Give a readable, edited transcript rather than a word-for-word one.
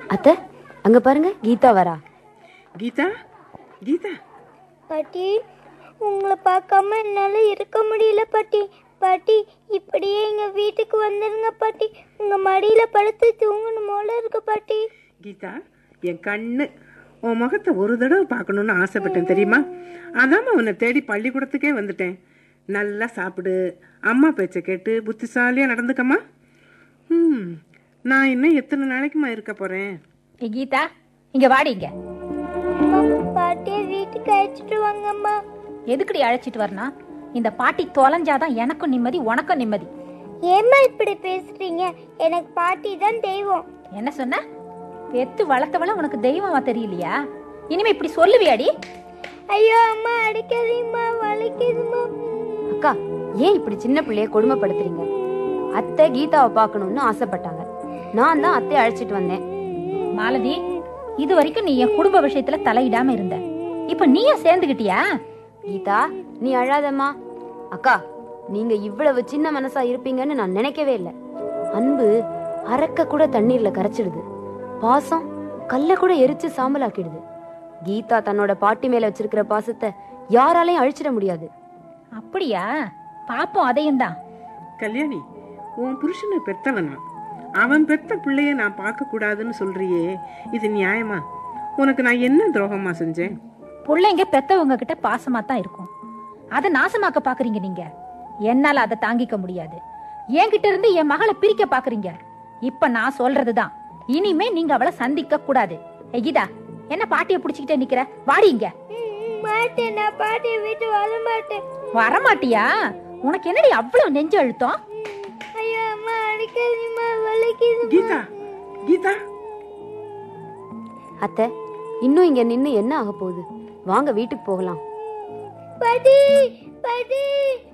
அத்தை, அங்க பாருங்க, கீதா வரா. கீதா, கீதா. பாட்டி, உங்களை பார்க்காம என்னால இருக்க முடியல பாட்டி. பாட்டி, இப்படியே எங்க வீட்டுக்கு வந்துருங்க பாட்டி. உங்க மடியில படுத்து தூங்கணும் போல இருக்கு பாட்டி. கீதா, என் கண்ணு உன் முகத்தை ஒரு தடவை பார்க்கணும்னு ஆசைப்பட்டேன் தெரியுமா? அதாம உன்னை தேடி பள்ளிக்கூடத்துக்கே வந்துட்டேன். நல்லா சாப்பிடு, அம்மா பேச்சை கேட்டு புத்திசாலியா நடந்துக்கம்மா. நான் இன்னும் எத்தனை நாளைக்குமா இருக்க போறேன்? கீதா, இங்க வாடிங்க. பாட்டியை வீட்டுக்கு அழைச்சிட்டு வாங்கம்மா. எதுக்குடி அழைச்சிட்டு வரணும்? இந்த பாட்டி தொலைஞ்சாதான் எனக்கும் நிம்மதி, உனக்கும் நிம்மதி. ஏம்மா இப்படி பேசுறீங்க? எனக்கு பாட்டி தான் தெய்வம். என்ன சொன்ன? பெத்து வளர்த்தவள உனக்கு தெய்வமா தெரியலையா? இனிமே இப்படி சொல்லுவியாடி? ஐயோ அம்மா, அடிக்காதீங்கம்மா, வலிக்குதும்மா. அக்கா, ஏன் இப்படி சின்ன பிள்ளைய கொடுமைப்படுத்துறீங்க? அத்தை கீதாவை பார்க்கணும்னு ஆசைப்பட்டாங்க, நான் தான் அத்தையை அழைச்சிட்டு வந்தேன். மாலதி, இது வரைக்கும் நீ என் குடும்ப விஷயத்துல தலையிடாம இருந்த, இப்ப நீயா சேர்ந்துகிட்டியா? கீதா, நீ அழாதம்மா. அக்கா, நீங்க இவ்வளவு சின்ன மனசா இருப்பீங்கன்னு நான் நினைக்கவே இல்லை. அன்பு அரக்க கூட தண்ணீர்ல கரைச்சிடுது, பாசம் கல்ல கூட எரிச்சு சாம்பலாக்கிடுது. கீதா தன்னோட பாட்டி மேல வச்சிருக்கிற பாசத்தை யாராலையும் அழிச்சிட முடியாது. அப்படியா? பாப்போம் அதையும் தான். கல்யாணி, உன் புருஷனை பெத்தவனா? அவன் பெத்த பிள்ளைய நான் பார்க்க கூடாதுன்னு சொல்றியே, இது நியாயமா? உனக்கு நான் என்ன துரோகமா செஞ்சேன்? பிள்ளைங்க பெத்தவங்க கிட்ட பாசமா தான் இருக்கும், அதை நாசமாக்க பாக்குறீங்க நீங்க. என்னால அதை தாங்கிக்க முடியாது. என்கிட்ட இருந்து என் மகளை பிரிக்க பாக்குறீங்க. இப்ப நான் சொல்றதுதான், இனிமே நீங்க அவளை சந்திக்க கூடாது. கீதா, என்ன பாட்டிய புடிச்சுக்கிட்டே நிக்கிற? வாடிங்க. மாட்டேன், நான் பாட்டியை விட்டு வர மாட்டேன். வரமாட்டியா? உனக்கு என்னடி அவ்வளவு நெஞ்சு அழுத்தம்? ஐயோ அம்மா, அடிக்காதீங்கம்மா, வலிக்குது. கீதா, கீதா. அத்தை, இன்னும் இங்க நின்னு என்ன ஆக போகுது? வாங்க வீட்டுக்கு போகலாம். பாட்டி, பாட்டி.